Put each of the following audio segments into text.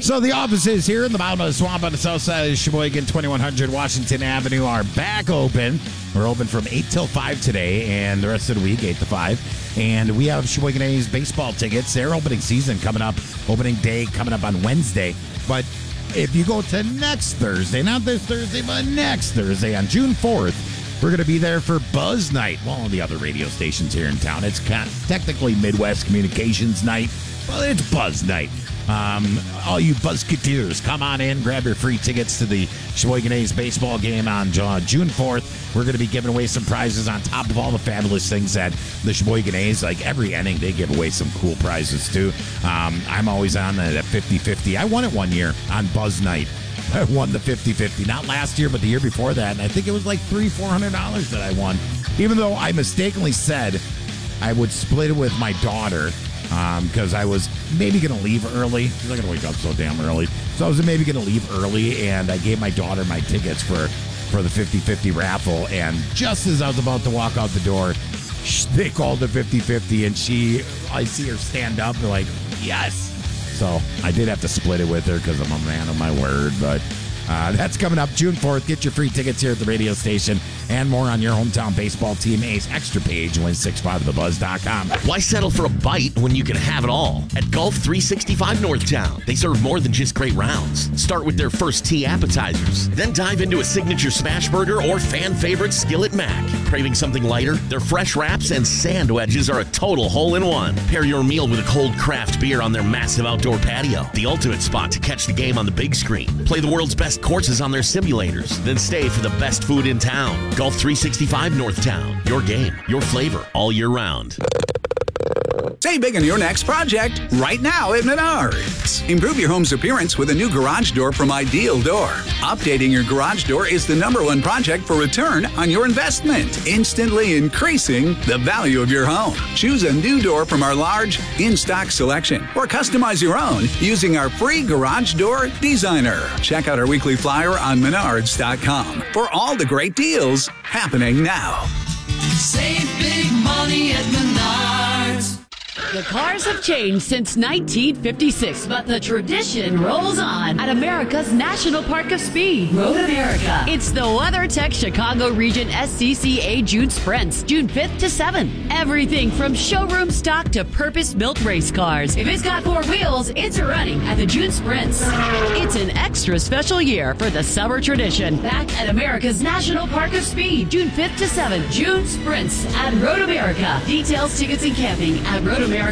So the offices here in the bottom of the swamp on the south side of Sheboygan, 2100 Washington Avenue, are back open. We're open from 8 till 5 today and the rest of the week, 8 to 5. And we have Sheboygan A's baseball tickets. Their opening season coming up, opening day coming up on Wednesday. But if you go to next Thursday, not this Thursday, but next Thursday on June 4th, we're going to be there for Buzz Night. Well, the other radio stations here in town. It's technically Midwest Communications Night, but it's Buzz Night. All you Buzzketeers, come on in, grab your free tickets to the Sheboygan A's baseball game on June 4th. We're going to be giving away some prizes on top of all the fabulous things that the Sheboygan A's, like every inning, they give away some cool prizes too. I'm always on the 50-50. I won it one year on Buzz Night. I won the 50-50, not last year, but the year before that, and I think it was like $400 that I won, even though I mistakenly said I would split it with my daughter. Because I was maybe going to leave early. She's not going to wake up so damn early. So I was maybe going to leave early, and I gave my daughter my tickets for the 50-50 raffle. And just as I was about to walk out the door, they called the 50-50, and I see her stand up and like, yes. So I did have to split it with her because I'm a man of my word, but that's coming up June 4th. Get your free tickets here at the radio station and more on your hometown baseball team A's extra page, win65thebuzz.com. Why settle for a bite when you can have it all? At Golf 365 Northtown, they serve more than just great rounds. Start with their first tee appetizers, then dive into a signature smash burger or fan favorite skillet mac. Craving something lighter? Their fresh wraps and sand wedges are a total hole-in-one. Pair your meal with a cold craft beer on their massive outdoor patio, the ultimate spot to catch the game on the big screen. Play the world's best courses on their simulators, then stay for the best food in town. Golf 365 Northtown. Your game, your flavor, all year round. Save big on your next project right now at Menards. Improve your home's appearance with a new garage door from Ideal Door. Updating your garage door is the #1 project for return on your investment, instantly increasing the value of your home. Choose a new door from our large in-stock selection or customize your own using our free garage door designer. Check out our weekly flyer on Menards.com for all the great deals happening now. Save big money at Menards. The cars have changed since 1956, but the tradition rolls on at America's National Park of Speed, Road America. It's the WeatherTech Chicago Region SCCA June Sprints, June 5th to 7th. Everything from showroom stock to purpose-built race cars. If it's got 4 wheels, it's running at the June Sprints. It's an extra special year for the summer tradition. Back at America's National Park of Speed, June 5th to 7th. June Sprints at Road America. Details, tickets, and camping at roadamerica.com.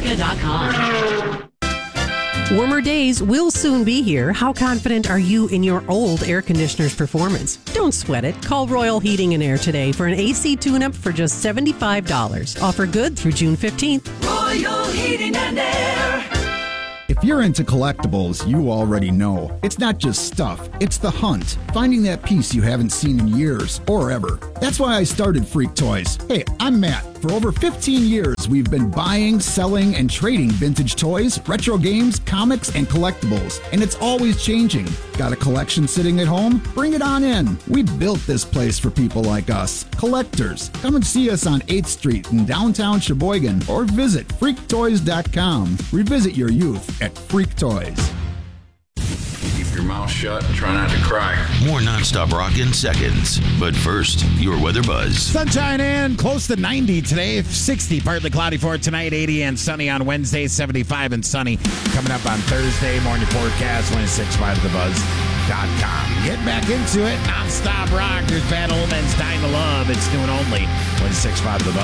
Warmer days will soon be here. How confident are you in your old air conditioner's performance? Don't sweat it. Call Royal Heating and Air today for an AC tune-up for just $75. Offer good through June 15th. Royal Heating and Air. If you're into collectibles, you already know. It's not just stuff, it's the hunt. Finding that piece you haven't seen in years or ever. That's why I started Freak Toys. Hey, I'm Matt. For over 15 years, we've been buying, selling, and trading vintage toys, retro games, comics, and collectibles. And it's always changing. Got a collection sitting at home? Bring it on in. We built this place for people like us, collectors. Come and see us on 8th Street in downtown Sheboygan or visit freaktoys.com. Revisit your youth at Freak Toys. Keep your mouth shut and try not to cry. More nonstop rock in seconds. But first, your weather buzz. Sunshine and close to 90 today. 60, partly cloudy for tonight. 80 and sunny on Wednesday. 75 and sunny coming up on Thursday. Morning forecast, 165thebuzz.com. Get back into it. Nonstop rock. There's Bad Omens, Dying to Love. It's new and only. 165 The Buzz.